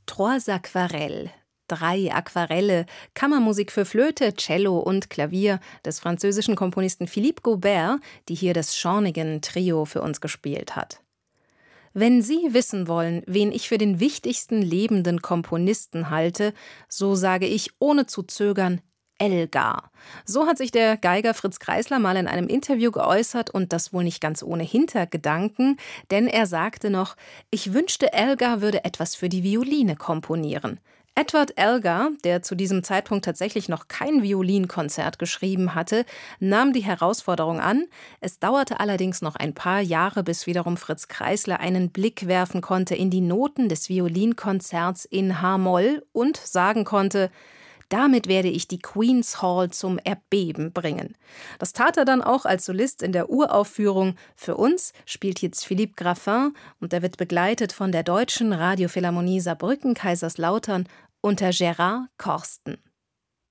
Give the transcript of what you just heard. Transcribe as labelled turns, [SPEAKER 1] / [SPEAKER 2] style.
[SPEAKER 1] Trois Aquarelles. 3 Aquarelle, Kammermusik für Flöte, Cello und Klavier des französischen Komponisten Philippe Gaubert, die hier das Schornigen-Trio für uns gespielt hat. Wenn Sie wissen wollen, wen ich für den wichtigsten lebenden Komponisten halte, so sage ich ohne zu zögern Elgar. So hat sich der Geiger Fritz Kreisler mal in einem Interview geäußert und das wohl nicht ganz ohne Hintergedanken, denn er sagte noch, ich wünschte, Elgar würde etwas für die Violine komponieren. Edward Elgar, der zu diesem Zeitpunkt tatsächlich noch kein Violinkonzert geschrieben hatte, nahm die Herausforderung an. Es dauerte allerdings noch ein paar Jahre, bis wiederum Fritz Kreisler einen Blick werfen konnte in die Noten des Violinkonzerts in H-Moll und sagen konnte, damit werde ich die Queen's Hall zum Erbeben bringen. Das tat er dann auch als Solist in der Uraufführung. Für uns spielt jetzt Philippe Graffin und er wird begleitet von der Deutschen Radiophilharmonie Saarbrücken-Kaiserslautern unter Gérard Corsten.